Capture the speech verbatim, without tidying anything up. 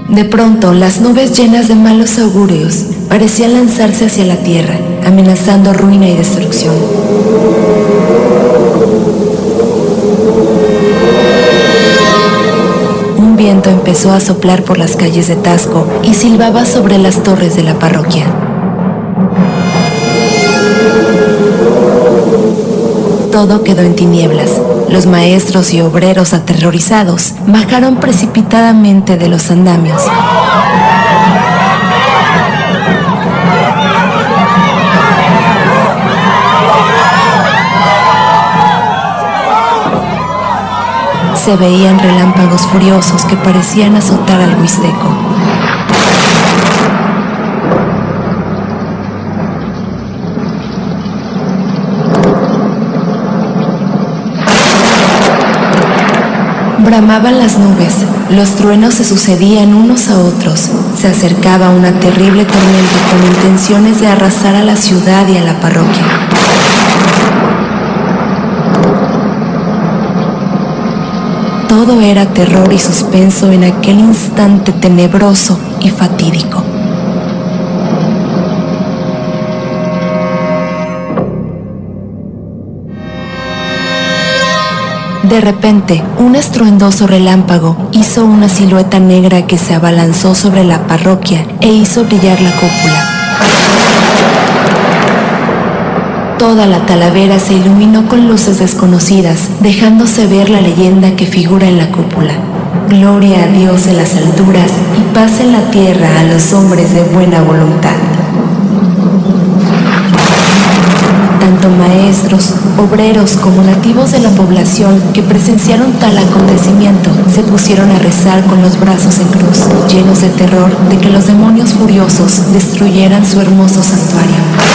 De pronto, las nubes llenas de malos augurios parecían lanzarse hacia la tierra, amenazando ruina y destrucción. Un viento empezó a soplar por las calles de Taxco y silbaba sobre las torres de la parroquia. Todo quedó en tinieblas. Los maestros y obreros aterrorizados bajaron precipitadamente de los andamios. Se veían relámpagos furiosos que parecían azotar al huisteco. Bramaban las nubes, los truenos se sucedían unos a otros, se acercaba una terrible tormenta con intenciones de arrasar a la ciudad y a la parroquia. Todo era terror y suspenso en aquel instante tenebroso y fatídico. De repente, un estruendoso relámpago hizo una silueta negra que se abalanzó sobre la parroquia e hizo brillar la cúpula. Toda la talavera se iluminó con luces desconocidas, dejándose ver la leyenda que figura en la cúpula. Gloria a Dios en las alturas y paz en la tierra a los hombres de buena voluntad. Tanto maestros, obreros como nativos de la población que presenciaron tal acontecimiento se pusieron a rezar con los brazos en cruz, llenos de terror de que los demonios furiosos destruyeran su hermoso santuario.